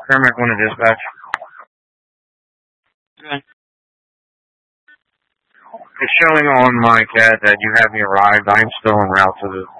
Paramedic 1 to dispatch. Okay. It's showing on my CAD that you haven't arrived. I'm still en route to the